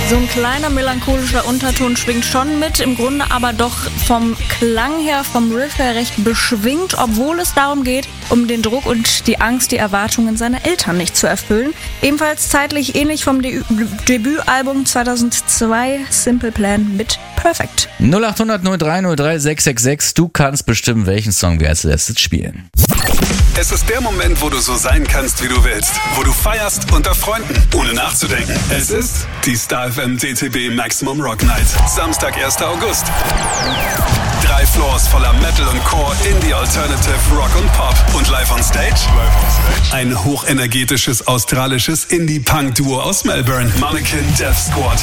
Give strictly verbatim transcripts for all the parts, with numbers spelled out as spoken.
So ein kleiner melancholischer Unterton schwingt schon mit, im Grunde aber doch vom Klang her, vom Riff her recht beschwingt, obwohl es darum geht, um den Druck und die Angst, die Erwartungen seiner Eltern nicht zu erfüllen. Ebenfalls zeitlich ähnlich vom De- Debütalbum zweitausendzwei Simple Plan mit Perfect. null acht hundert null drei null drei sechs sechs sechs, du kannst bestimmen, welchen Song wir als letztes spielen. Es ist der Moment, wo du so sein kannst, wie du willst. Wo du feierst unter Freunden, ohne nachzudenken. Es ist die Star F M D T B Maximum Rock Night. Samstag, erster August. Drei Floors voller Metal und Core, Indie, Alternative, Rock und Pop. Und live on stage? Ein hochenergetisches australisches Indie-Punk-Duo aus Melbourne. Mannequin Death Squad.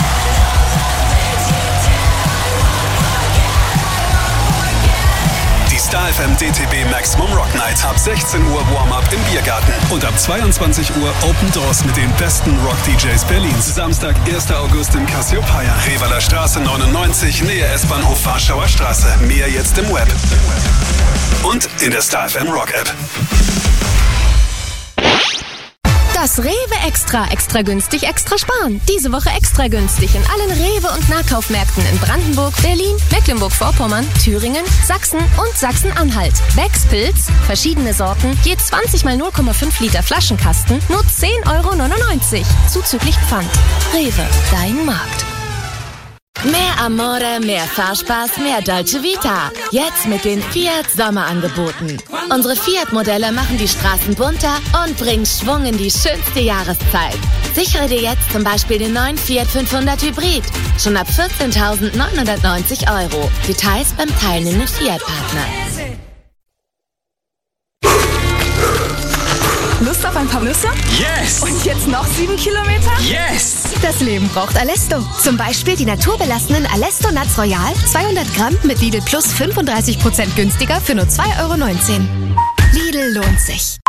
Star F M D T B Maximum Rock Night. Ab sechzehn Uhr Warm-Up im Biergarten. Und ab zweiundzwanzig Uhr Open Doors mit den besten Rock-D Js Berlins. Samstag, erster August im Cassiopeia. Revaler Straße neunundneunzig, Nähe S-Bahnhof Warschauer Straße. Mehr jetzt im Web. Und in der Star F M Rock App. Das Rewe Extra, extra günstig, extra sparen. Diese Woche extra günstig in allen Rewe- und Nahkaufmärkten in Brandenburg, Berlin, Mecklenburg-Vorpommern, Thüringen, Sachsen und Sachsen-Anhalt. Becks Pilz, verschiedene Sorten, je zwanzig mal null Komma fünf Liter Flaschenkasten, nur zehn Euro neunundneunzig. Zuzüglich Pfand. Rewe, dein Markt. Mehr Amore, mehr Fahrspaß, mehr Dolce Vita. Jetzt mit den Fiat Sommerangeboten. Unsere Fiat-Modelle machen die Straßen bunter und bringen Schwung in die schönste Jahreszeit. Sichere dir jetzt zum Beispiel den neuen Fiat fünfhundert Hybrid. Schon ab vierzehntausendneunhundertneunzig Euro. Details beim teilnehmenden Fiat-Partner. Lust auf ein paar Nüsse? Yes! Und jetzt noch sieben Kilometer? Yes! Das Leben braucht Alesto. Zum Beispiel die naturbelassenen Alesto Nuts Royal, zweihundert Gramm mit Lidl Plus fünfunddreißig Prozent günstiger für nur zwei Euro neunzehn. Lidl lohnt sich.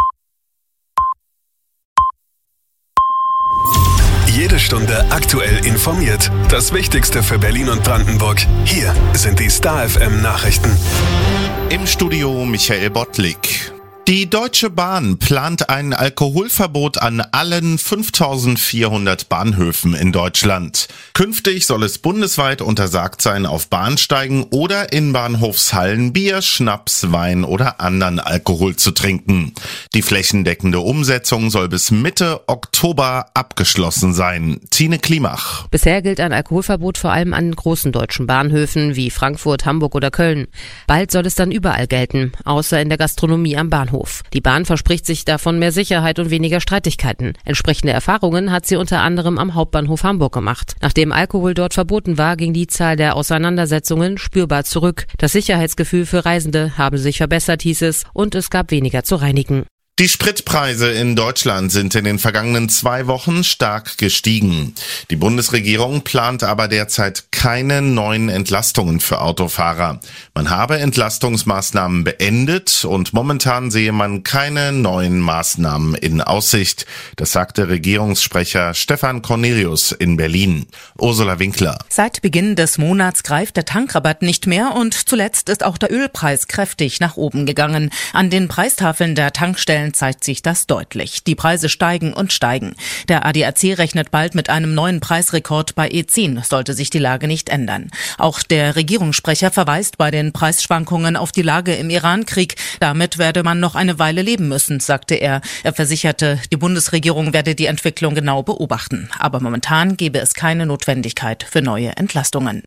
Jede Stunde aktuell informiert. Das Wichtigste für Berlin und Brandenburg. Hier sind die Star F M Nachrichten. Im Studio Michael Bottlik. Die Deutsche Bahn plant ein Alkoholverbot an allen fünftausendvierhundert Bahnhöfen in Deutschland. Künftig soll es bundesweit untersagt sein, auf Bahnsteigen oder in Bahnhofshallen Bier, Schnaps, Wein oder anderen Alkohol zu trinken. Die flächendeckende Umsetzung soll bis Mitte Oktober abgeschlossen sein. Tine Klimach. Bisher gilt ein Alkoholverbot vor allem an großen deutschen Bahnhöfen wie Frankfurt, Hamburg oder Köln. Bald soll es dann überall gelten, außer in der Gastronomie am Bahnhof. Die Bahn verspricht sich davon mehr Sicherheit und weniger Streitigkeiten. Entsprechende Erfahrungen hat sie unter anderem am Hauptbahnhof Hamburg gemacht. Nachdem Alkohol dort verboten war, ging die Zahl der Auseinandersetzungen spürbar zurück. Das Sicherheitsgefühl für Reisende habe sich verbessert, hieß es, und es gab weniger zu reinigen. Die Spritpreise in Deutschland sind in den vergangenen zwei Wochen stark gestiegen. Die Bundesregierung plant aber derzeit keine neuen Entlastungen für Autofahrer. Man habe Entlastungsmaßnahmen beendet und momentan sehe man keine neuen Maßnahmen in Aussicht. Das sagte Regierungssprecher Stefan Cornelius in Berlin. Ursula Winkler. Seit Beginn des Monats greift der Tankrabatt nicht mehr und zuletzt ist auch der Ölpreis kräftig nach oben gegangen. An den Preistafeln der Tankstellen zeigt sich das deutlich. Die Preise steigen und steigen. Der A D A C rechnet bald mit einem neuen Preisrekord bei E zehn, sollte sich die Lage nicht ändern. Auch der Regierungssprecher verweist bei den Preisschwankungen auf die Lage im Iran-Krieg. Damit werde man noch eine Weile leben müssen, sagte er. Er versicherte, die Bundesregierung werde die Entwicklung genau beobachten. Aber momentan gebe es keine Notwendigkeit für neue Entlastungen.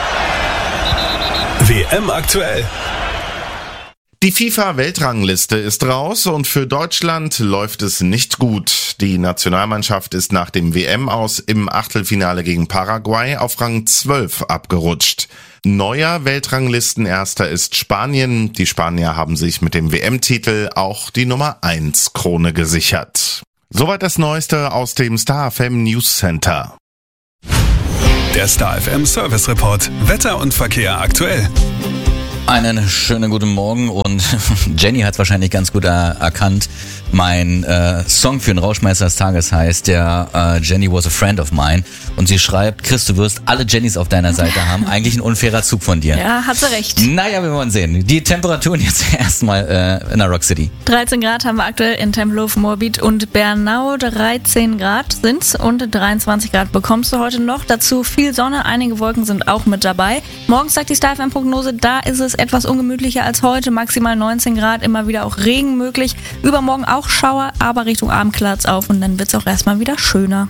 W M aktuell. Die FIFA-Weltrangliste ist raus und für Deutschland läuft es nicht gut. Die Nationalmannschaft ist nach dem W M-Aus im Achtelfinale gegen Paraguay auf Rang zwölf abgerutscht. Neuer Weltranglistenerster ist Spanien. Die Spanier haben sich mit dem W M-Titel auch die Nummer eins Krone gesichert. Soweit das Neueste aus dem Star F M News Center. Der Star F M Service Report. Wetter und Verkehr aktuell. Einen schönen guten Morgen und Jenny hat wahrscheinlich ganz gut er- erkannt. Mein äh, Song für den Rauschmeister des Tages heißt der äh, Jenny was a friend of mine und sie schreibt, Chris, du wirst alle Jennys auf deiner Seite haben. Eigentlich ein unfairer Zug von dir. Ja, hat sie recht. Naja, wir wollen sehen. Die Temperaturen jetzt erstmal äh, in der Rock City. dreizehn Grad haben wir aktuell in Tempelhof, Moabit und Bernau. dreizehn Grad sind's und dreiundzwanzig Grad bekommst du heute noch. Dazu viel Sonne, einige Wolken sind auch mit dabei. Morgen sagt die Star F M-Prognose, da ist es etwas ungemütlicher als heute. Maximal neunzehn Grad, immer wieder auch Regen möglich. Übermorgen auch Schauer, aber Richtung Abend klart's auf und dann wird's auch erstmal wieder schöner.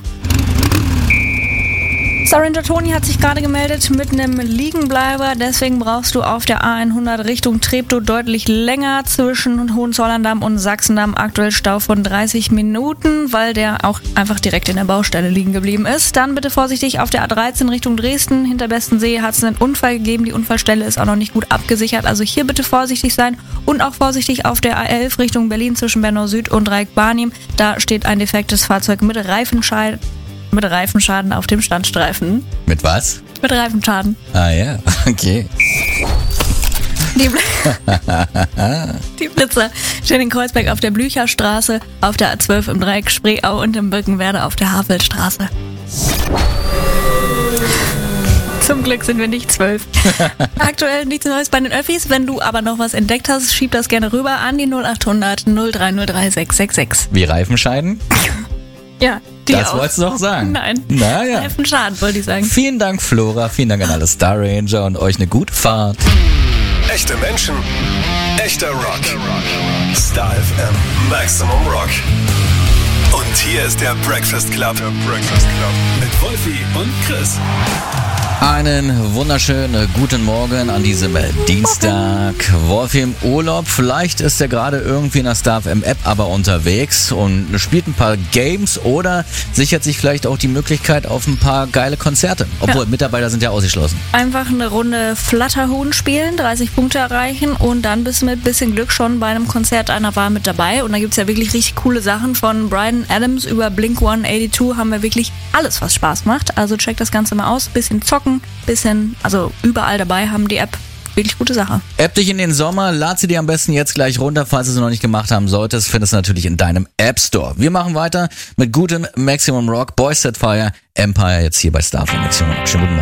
Saranger Toni hat sich gerade gemeldet mit einem Liegenbleiber, deswegen brauchst du auf der A hundert Richtung Treptow deutlich länger zwischen Hohenzollern-Damm und Sachsendamm. Aktuell Stau von dreißig Minuten, weil der auch einfach direkt in der Baustelle liegen geblieben ist. Dann bitte vorsichtig auf der A dreizehn Richtung Dresden. Hinter Bestensee hat es einen Unfall gegeben, die Unfallstelle ist auch noch nicht gut abgesichert, also hier bitte vorsichtig sein und auch vorsichtig auf der A elf Richtung Berlin zwischen Bernau Süd und Reik-Barnim. Da steht ein defektes Fahrzeug mit Reifenschaden. Mit Reifenschaden auf dem Standstreifen. Mit was? Mit Reifenschaden. Ah ja, okay. Die, Bl- Die Blitzer stehen in Kreuzberg auf der Blücherstraße, auf der A zwölf im Dreieck Spreeau und im Birkenwerder auf der Havelstraße. Zum Glück sind wir nicht zwölf. Aktuell nichts Neues bei den Öffis. Wenn du aber noch was entdeckt hast, schieb das gerne rüber an die null acht hundert null drei null drei sechs sechs sechs. Wie Reifenscheiden? Ja, die Das auch. wolltest du doch sagen. Nein. Naja. Reifenschaden, wollte ich sagen. Vielen Dank, Flora. Vielen Dank an alle Star Ranger und euch eine gute Fahrt. Echte Menschen, echter Rock. Star F M, Maximum Rock. Und hier ist der Breakfast Club. Der Breakfast Club. Mit Wolfi und Chris. Einen wunderschönen guten Morgen an diesem Dienstag. Wolfi im Urlaub. Vielleicht ist er gerade irgendwie in der Star F M App aber unterwegs und spielt ein paar Games oder sichert sich vielleicht auch die Möglichkeit auf ein paar geile Konzerte. Obwohl, ja. Mitarbeiter sind ja ausgeschlossen. Einfach eine Runde Flatterhuhn spielen, dreißig Punkte erreichen und dann bist du mit bisschen Glück schon bei einem Konzert einer Wahl mit dabei. Und da gibt's ja wirklich richtig coole Sachen. Von Bryan Adams über Blink one eighty-two haben wir wirklich alles, was Spaß macht. Also check das Ganze mal aus. Bisschen zocken, bisschen, also überall dabei haben die App. Wirklich gute Sache. App dich in den Sommer, lad sie dir am besten jetzt gleich runter, falls du sie noch nicht gemacht haben solltest. Findest du natürlich in deinem App Store. Wir machen weiter mit gutem Maximum Rock, Boys Set Fire, Empire jetzt hier bei Star F M Maximum Rock. Schönen guten Morgen.